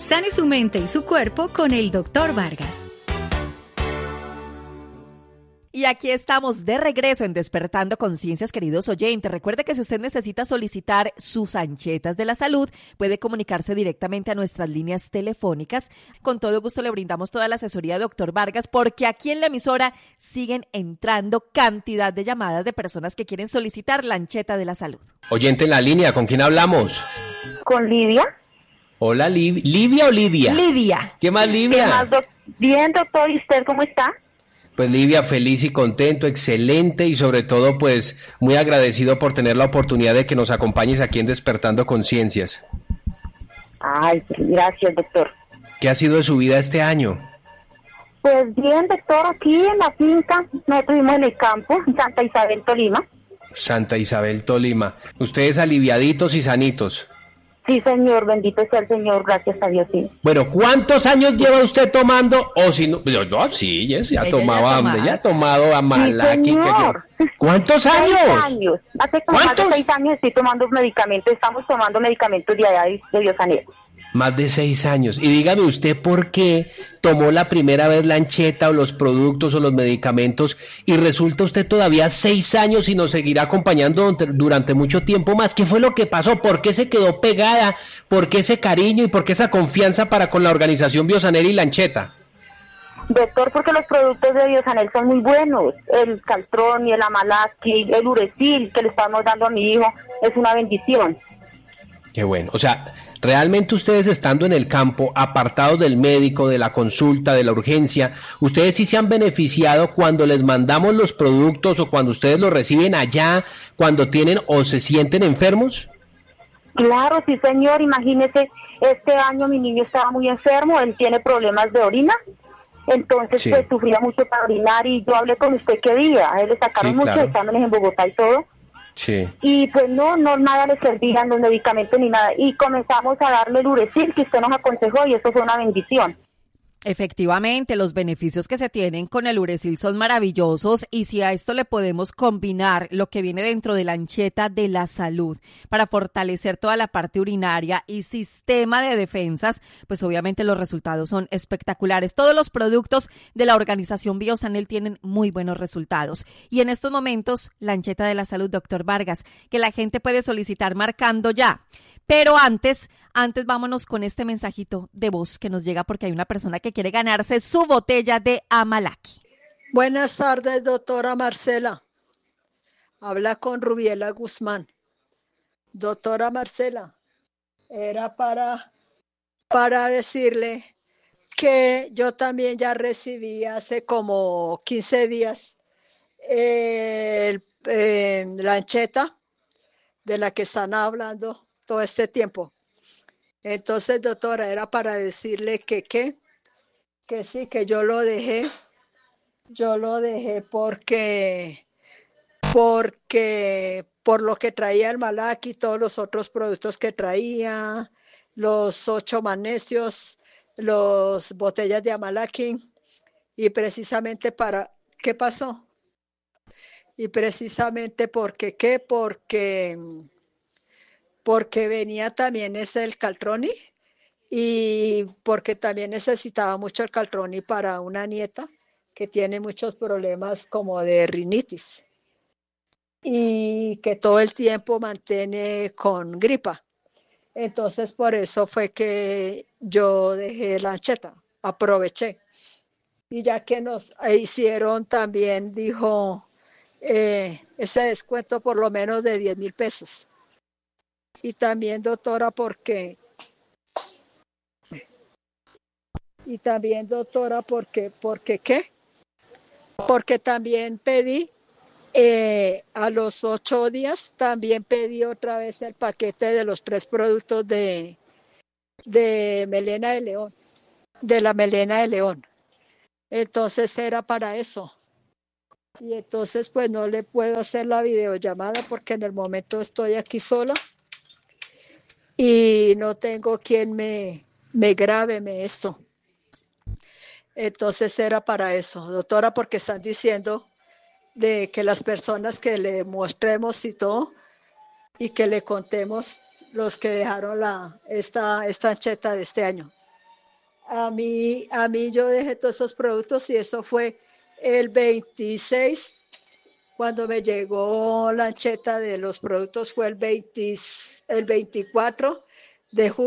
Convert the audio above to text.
Sane su mente y su cuerpo con el Dr. Vargas. Y aquí estamos de regreso en Despertando Conciencias, queridos oyentes. Recuerde que si usted necesita solicitar sus anchetas de la salud, puede comunicarse directamente a nuestras líneas telefónicas. Con todo gusto le brindamos toda la asesoría de Dr. Vargas, porque aquí en la emisora siguen entrando cantidad de llamadas de personas que quieren solicitar la ancheta de la salud. Oyente en la línea, ¿con quién hablamos? Con Lidia. Hola, ¿Livia o Lidia? Lidia. ¿Qué más, Livia? ¿Qué más, Bien, doctor, ¿y usted cómo está? Pues Livia, feliz y contento, excelente y sobre todo pues muy agradecido por tener la oportunidad de que nos acompañes aquí en Despertando Conciencias. Ay, gracias, doctor. ¿Qué ha sido de su vida este año? Pues bien, doctor, aquí en la finca, nosotros vivimos en el campo, en Santa Isabel, Tolima. Santa Isabel, Tolima. Ustedes aliviaditos y sanitos. Sí, señor, bendito sea el Señor, gracias a Dios, sí. Bueno, ¿cuántos años lleva usted tomando? O si no, yo sí, ya ha tomado Amalaki. Sí, señor. ¿Cuántos años? 6 años. Hace como más de 6 años estoy tomando medicamentos, estamos tomando medicamentos de allá de Biosanel. Más de 6 años. Y dígame usted por qué tomó la primera vez la ancheta o los productos o los medicamentos y resulta usted todavía 6 años y nos seguirá acompañando durante mucho tiempo más. ¿Qué fue lo que pasó? ¿Por qué se quedó pegada? ¿Por qué ese cariño y por qué esa confianza para con la organización Biosanel y la ancheta? Doctor, porque los productos de Biosanel son muy buenos. El Caltrón y el Amalaki, el Uresil que le estamos dando a mi hijo es una bendición. Qué bueno. O sea, realmente ustedes estando en el campo, apartados del médico, de la consulta, de la urgencia, ¿ustedes sí se han beneficiado cuando les mandamos los productos o cuando ustedes los reciben allá, cuando tienen o se sienten enfermos? Claro, sí, señor. Imagínese, este año mi niño estaba muy enfermo, él tiene problemas de orina, entonces Sí. pues sufría mucho para orinar y yo hablé con usted qué día, a él le sacaron Sí, muchos claro. exámenes en Bogotá y todo. Sí. Y pues no nada le servían los medicamentos ni nada. Y comenzamos a darle el Uresil que usted nos aconsejó y eso fue una bendición. Efectivamente, los beneficios que se tienen con el Uresil son maravillosos y si a esto le podemos combinar lo que viene dentro de la ancheta de la salud para fortalecer toda la parte urinaria y sistema de defensas, pues obviamente los resultados son espectaculares. Todos los productos de la organización Biosanel tienen muy buenos resultados. Y en estos momentos, la ancheta de la salud, doctor Vargas, que la gente puede solicitar marcando ya. Pero antes vámonos con este mensajito de voz que nos llega porque hay una persona que quiere ganarse su botella de Amalaki. Buenas tardes, doctora Marcela. Habla con Rubiela Guzmán. Doctora Marcela, era para decirle que yo también ya recibí hace como 15 días la ancheta de la que están hablando todo este tiempo. Entonces, doctora, era para decirle que sí, que yo lo dejé porque por lo que traía el Malaki y todos los otros productos que traía, los 8 magnesios, los botellas de Amalaki, y precisamente ¿qué pasó? Y precisamente porque venía también ese el Caltroni y porque también necesitaba mucho el Caltroni para una nieta que tiene muchos problemas como de rinitis y que todo el tiempo mantiene con gripa. Entonces por eso fue que yo dejé la ancheta, aproveché. Y ya que nos hicieron también, dijo, ese descuento por lo menos de 10,000 pesos. Y también, doctora, porque ¿qué? Porque también pedí, a los 8 días, también pedí otra vez el paquete de los 3 productos de melena de león, de la melena de león. Entonces era para eso. Y entonces pues no le puedo hacer la videollamada porque en el momento estoy aquí sola. Y no tengo quien me grabe esto. Entonces era para eso, doctora, porque están diciendo de que las personas que le mostremos y todo, y que le contemos los que dejaron esta ancheta de este año. A mí yo dejé todos esos productos y eso fue el 26, cuando me llegó la ancheta de los productos fue el 24 de julio.